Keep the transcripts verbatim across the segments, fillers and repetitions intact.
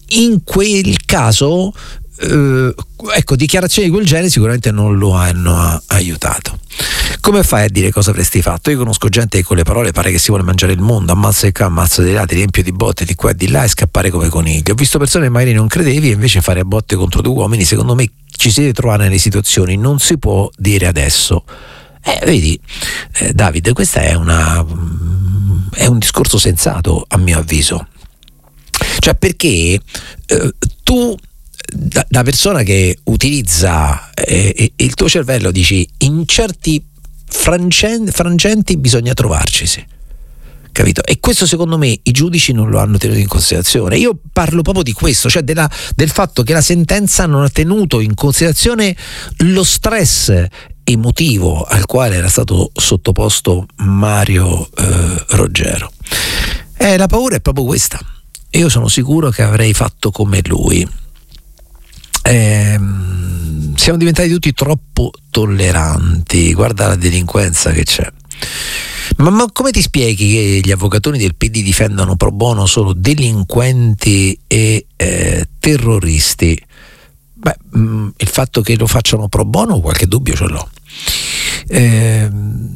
in quel caso eh, ecco, dichiarazioni di quel genere sicuramente non lo hanno aiutato. Come fai a dire cosa avresti fatto? Io conosco gente che con le parole pare che si vuole mangiare il mondo, ammazza di qua, ammazza di là, ti riempie di botte di qua e di là e scappare come conigli. Ho visto persone che magari non credevi e invece fare a botte contro due uomini. Secondo me ci si deve trovare nelle situazioni, non si può dire adesso. Eh, vedi, eh, Davide, questo è una è un discorso sensato a mio avviso. Cioè, perché eh, tu da, da persona che utilizza eh, il tuo cervello dici in certi frangenti, frangenti bisogna trovarcisi, capito? E questo secondo me i giudici non lo hanno tenuto in considerazione. Io parlo proprio di questo, cioè della, del fatto che la sentenza non ha tenuto in considerazione lo stress emotivo al quale era stato sottoposto Mario eh, Roggero. Eh, la paura è proprio questa. Io sono sicuro che avrei fatto come lui. Eh, siamo diventati tutti troppo tolleranti. Guarda la delinquenza che c'è. Ma, ma come ti spieghi che gli avvocatori del P D difendano pro bono solo delinquenti e eh, terroristi? Beh, mh, il fatto che lo facciano pro bono qualche dubbio ce l'ho. Eh,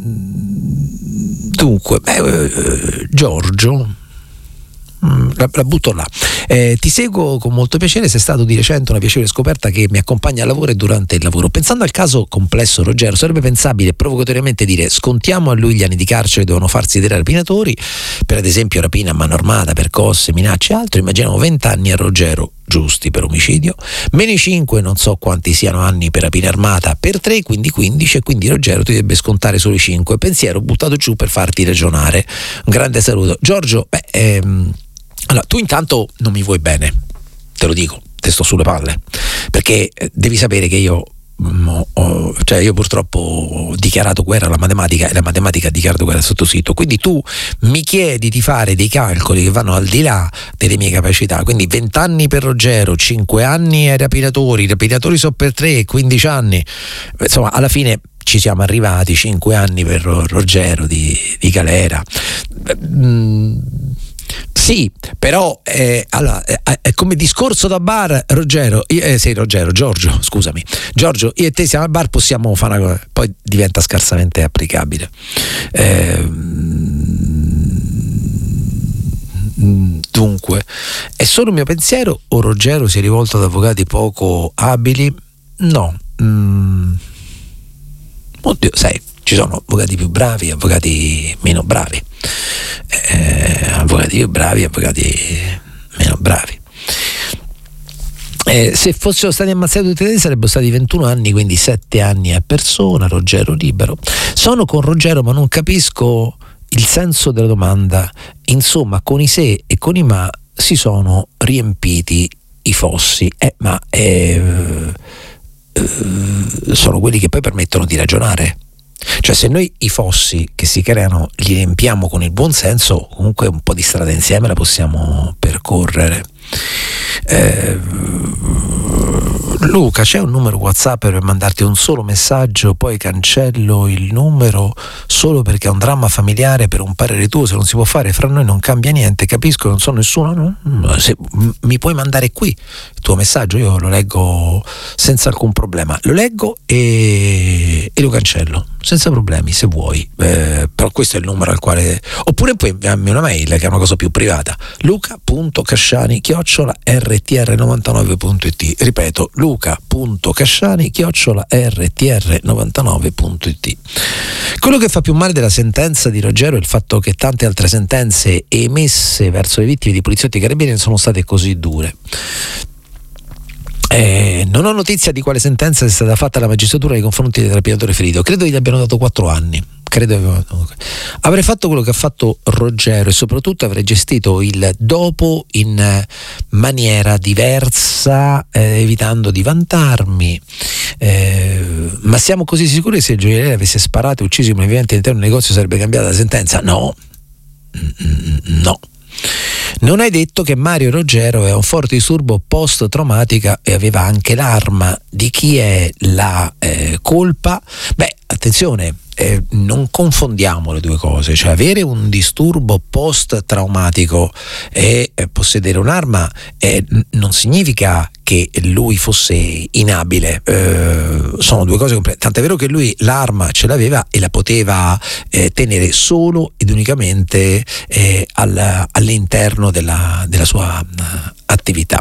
dunque, beh, eh, Giorgio, La, la butto là. Eh, ti seguo con molto piacere, sei stato di recente una piacevole scoperta che mi accompagna al lavoro e durante il lavoro. Pensando al caso complesso Roggero, sarebbe pensabile provocatoriamente dire scontiamo a lui gli anni di carcere, devono farsi vedere rapinatori per ad esempio rapina a mano armata, percosse, minacce e altro. Immaginiamo venti anni a Roggero giusti per omicidio, meno cinque, non so quanti siano anni per rapina armata, per tre, quindi quindici, e quindi Roggero ti dovrebbe scontare solo i cinque. Pensiero buttato giù per farti ragionare. Un grande saluto. Giorgio, beh, ehm, allora, tu intanto non mi vuoi bene, te lo dico, te sto sulle palle, perché devi sapere che io, mh, ho, cioè io purtroppo ho dichiarato guerra alla matematica e la matematica ha dichiarato guerra al sottoscritto, quindi tu mi chiedi di fare dei calcoli che vanno al di là delle mie capacità, quindi venti anni per Roggero, cinque anni ai rapinatori, i rapinatori sono per tre, quindici anni, insomma alla fine ci siamo arrivati, cinque anni per Roggero di, di galera. Mm, Sì, però eh, allora, eh, come discorso da bar, Roggero, io, eh, sì, Roggero, Giorgio, scusami, Giorgio, io e te siamo al bar, possiamo fare una cosa, poi diventa scarsamente applicabile. Eh, dunque, è solo il mio pensiero o Roggero si è rivolto ad avvocati poco abili? No. Mm. Oddio, sai, ci sono avvocati più bravi e avvocati meno bravi. Eh, avvocati più bravi e avvocati meno bravi. Eh, se fossero stati ammazzati tutti e tre sarebbero stati ventuno anni, quindi sette anni a persona. Roggero libero. Sono con Roggero, ma non capisco il senso della domanda. Insomma, con i se e con i ma si sono riempiti i fossi. Eh, ma eh, eh, sono quelli che poi permettono di ragionare. Cioè, se noi i fossi che si creano li riempiamo con il buon senso, comunque un po' di strada insieme la possiamo percorrere. Eh, Luca, c'è un numero WhatsApp per mandarti un solo messaggio, poi cancello il numero solo perché è un dramma familiare, per un parere tuo, se non si può fare fra noi non cambia niente, capisco, non so nessuno, no? Se mi puoi mandare qui il tuo messaggio, io lo leggo senza alcun problema, lo leggo e, e lo cancello senza problemi, se vuoi, eh, però questo è il numero al quale, oppure puoi inviarmi una mail che è una cosa più privata, luca punto casciani chiocciola erre ti erre novantanove punto it, ripeto, luca punto casciani chiocciola erre ti erre novantanove punto it. Quello che fa più male della sentenza di Roggero è il fatto che tante altre sentenze emesse verso le vittime di poliziotti e carabinieri sono state così dure. Eh, non ho notizia di quale sentenza sia stata fatta alla magistratura nei confronti del rapinatore ferito, credo gli abbiano dato quattro anni. Credo avrei fatto quello che ha fatto Roggero e soprattutto avrei gestito il dopo in maniera diversa, eh, evitando di vantarmi. Eh, ma siamo così sicuri che se il gioielliere avesse sparato e ucciso un vivente all'interno del negozio sarebbe cambiata la sentenza? No, no. Non hai detto che Mario Roggero aveva un forte disturbo post-traumatica e aveva anche l'arma. Di chi è la eh, colpa? Beh, attenzione, eh, non confondiamo le due cose, cioè avere un disturbo post-traumatico e eh, possedere un'arma eh, n- non significa che lui fosse inabile, eh, sono due cose complete. Tant'è vero che lui l'arma ce l'aveva e la poteva eh, tenere solo ed unicamente eh, al, all'interno della, della sua uh, attività.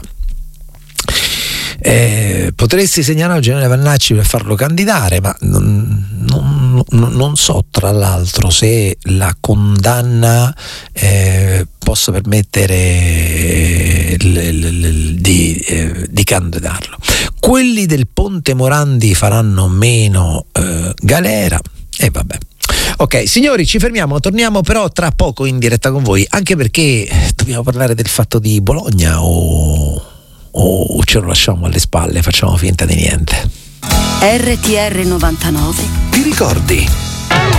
Eh, potresti segnalare al generale Vannacci per farlo candidare, ma non, non, non so tra l'altro se la condanna eh, possa permettere l, l, l, di, eh, di candidarlo. Quelli del Ponte Morandi faranno meno eh, galera e vabbè. Ok, signori, ci fermiamo, torniamo però tra poco in diretta con voi, anche perché dobbiamo parlare del fatto di Bologna o o ce lo lasciamo alle spalle, facciamo finta di niente. R T R novantanove Ti ricordi?